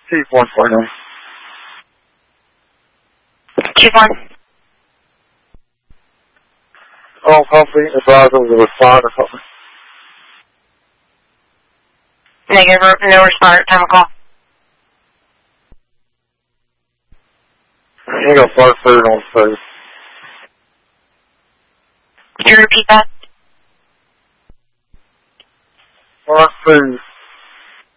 Chief 149. Chief 1. All copy. Advise over the responder copy. Negative. No responder. Time of call. You got flight food on food. Could you repeat that? Flight food.